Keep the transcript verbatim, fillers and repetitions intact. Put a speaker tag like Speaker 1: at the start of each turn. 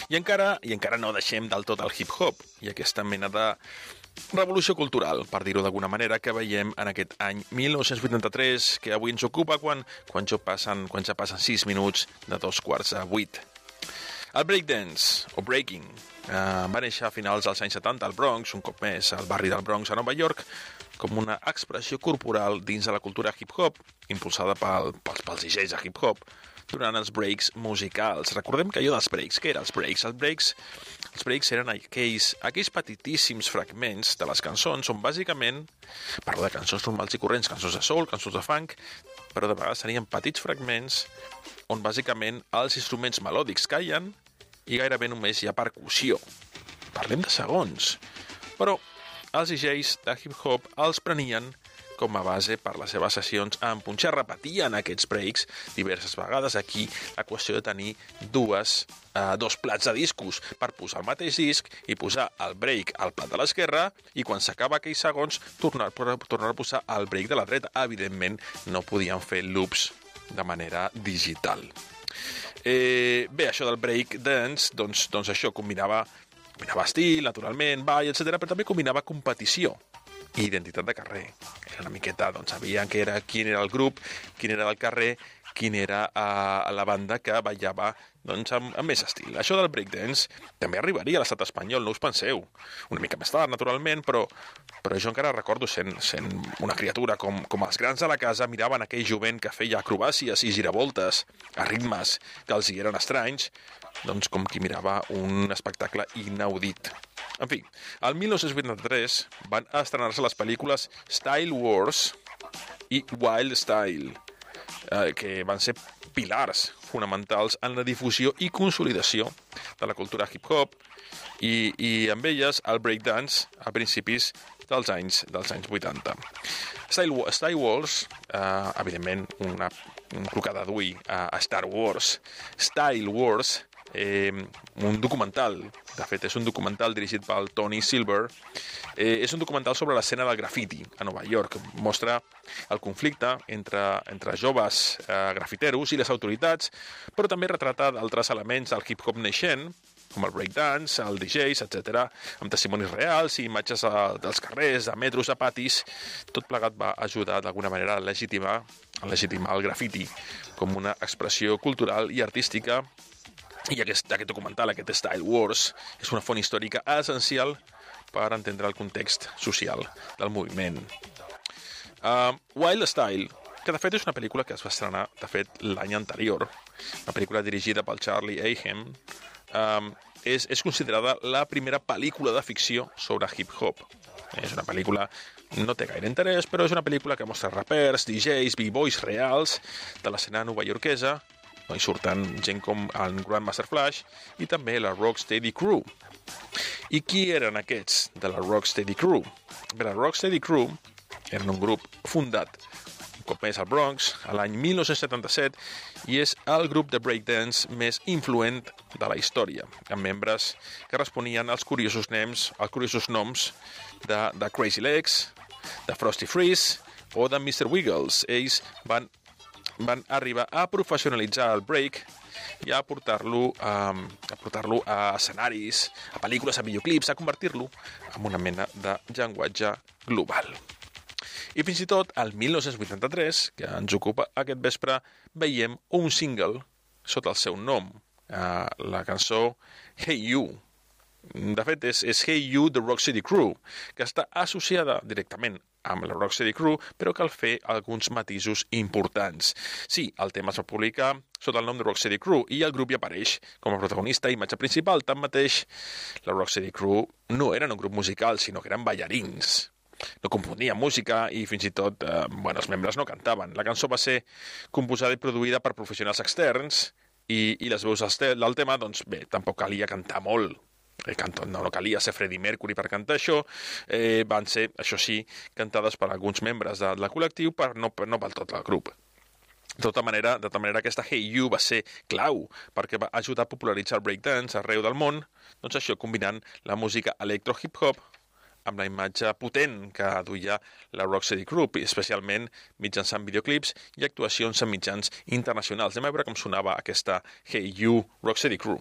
Speaker 1: I encara, i encara no deixem del tot el hip-hop i aquesta mena de revolució cultural, per dir-ho d'alguna manera, que veiem en aquest any mil nou-cents vuitanta-tres, que avui ens ocupa quan, quan, ja passen, quan ja passen sis minuts de dos quarts a vuit. El breakdance, o breaking, eh, va néixer a finals dels anys setanta al Bronx, un cop més al barri del Bronx a Nova York, com una expressió corporal dins de la cultura hip-hop, impulsada pel, pels, pels D Js de hip-hop, durant els breaks musicals. Recordem que allò dels breaks, què eren els breaks? Els breaks, els breaks eren aquells, aquells petitíssims fragments de les cançons on bàsicament, parlo de cançons normals i corrents, cançons de soul, cançons de funk, però de vegades tenien petits fragments on bàsicament els instruments melòdics callen i gairebé només hi ha percussió. Parlem de segons. Però els D Js de hip-hop els prenien com a base per les seves sessions en punxar, repetien aquests breaks diverses vegades. Aquí la qüestió de tenir dues, eh, dos plats de discos per posar el mateix disc i posar el break al plat de l'esquerra i quan s'acaba aquells segons tornar, tornar a posar el break de la dreta. Evidentment no podien fer loops de manera digital. Eh, bé, això del break dance, doncs, doncs això combinava, combinava estil, naturalment, ball, etcètera, però també combinava competició i identitat de carrer. Era una miqueta, doncs sabien que era, quin era el grup, quin era el carrer, quin era uh, la banda que ballava doncs, amb, amb més estil. Això del breakdance també arribaria a l'estat espanyol, no us penseu. Una mica més tard, naturalment, però, però jo encara recordo sent, sent una criatura com, com els grans de la casa miraven aquell jovent que feia acrobàcies i giravoltes a ritmes que els hi eren estranys, doncs com qui mirava un espectacle inaudit. En fi, al mil nou-cents vuitanta-tres van estrenar-se les pel·lícules Style Wars i Wild Style, eh, que van ser pilars fonamentals en la difusió i consolidació de la cultura hip-hop i, i amb elles el breakdance a principis dels anys, dels anys vuitanta. Style, Style Wars, eh, evidentment una, un trucada d'ull a, a Star Wars, Style Wars, Eh, un documental, de fet és un documental dirigit pel Tony Silver, eh, és un documental sobre l'escena del grafiti a Nova York. Mostra el conflicte entre, entre joves eh, grafiteros i les autoritats, però també retrata d'altres elements del hip-hop naixent, com el breakdance, el D Js, etcètera, amb testimonis reals i imatges a, dels carrers, de metros, de patis. Tot plegat va ajudar d'alguna manera a legitimar, a legitimar el grafiti com una expressió cultural i artística. I aquest, aquest documental, aquest Style Wars, és una font històrica essencial per entendre el context social del moviment. Uh, Wild Style, que de fet és una pel·lícula que es va estrenar, de fet, l'any anterior, una pel·lícula dirigida pel Charlie Ahern, um, és, és considerada la primera pel·lícula de ficció sobre hip-hop. És una pel·lícula, no té gaire interès, però és una pel·lícula que mostra rapers, D Js, b-boys reals de l'escena novaiorquesa. Hi surten gent com el Grandmaster Flash i també la Rocksteady Crew. I qui eren aquests de la Rocksteady Crew? Bé, la Rocksteady Crew eren un grup fundat un cop més al Bronx a l'any mil nou-cents setanta-set i és el grup de breakdance més influent de la història, amb membres que responien als curiosos noms, als curiosos noms de, de Crazy Legs, de Frosty Freeze o de mister Wiggles. Ells van van arribar a professionalitzar el break i a portar-lo a, a portar-lo a escenaris, a pel·lícules, a videoclips, a convertir-lo en una mena de llenguatge global. I fins i tot, al mil nou-cents vuitanta-tres, que ens ocupa aquest vespre, veiem un single sota el seu nom, eh, la cançó Hey You. De fet, és, és Hey You, The Rocksteady Crew, que està associada directament amb la Rocksteady Crew, però cal fer alguns matisos importants. Sí, el tema es va publicar sota el nom de Rocksteady Crew i el grup hi apareix com a protagonista i imatge principal. Tanmateix, la Rocksteady Crew no eren un grup musical, sinó que eren ballarins. No componien música i fins i tot eh, bueno, els membres no cantaven. La cançó va ser composada i produïda per professionals externs i, i les veus del tema, doncs bé, tampoc calia cantar molt. No, no calia ser Freddie Mercury per cantar això, eh, van ser, això sí, cantades per alguns membres del de col·lectiu, per, no, per, no per tot el grup. De tota manera, de tota manera, aquesta Hey You va ser clau perquè va ajudar a popularitzar el breakdance arreu del món, doncs això combinant la música electro-hip-hop amb la imatge potent que duia la Rocksteady Crew, especialment mitjançant videoclips i actuacions en mitjans internacionals. Anem a veure com sonava aquesta Hey You, Rocksteady Crew.